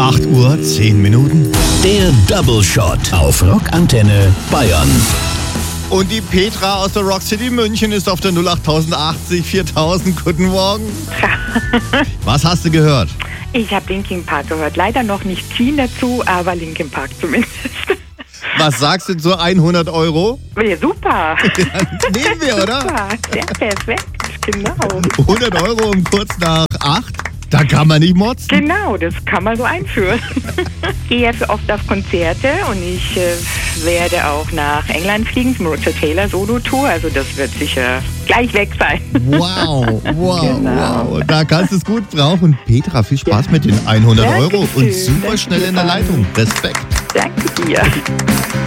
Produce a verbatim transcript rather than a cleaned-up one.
acht Uhr, zehn Minuten. Der Double Shot auf Rockantenne Bayern. Und die Petra aus der Rock City München ist auf der null acht achtzig viertausend. Guten Morgen. Was hast du gehört? Ich habe Linkin Park gehört. Leider noch nicht Queen dazu, aber Linkin Park zumindest. Was sagst du zu hundert Euro? Ja, super. Nehmen wir, oder? Super, sehr perfekt, genau. hundert Euro um kurz nach acht? Da kann man nicht motzen. Genau, das kann man so einführen. Ich gehe ja oft auf Konzerte und ich äh, werde auch nach England fliegen zum Roger Taylor Solo-Tour. Also das wird sicher gleich weg sein. Wow, wow, Genau. wow. Da kannst du es gut brauchen. Petra, viel Spaß Ja. mit den hundert Euro und Dankeschön, super schnell in der danke. Leitung. Respekt. Danke dir.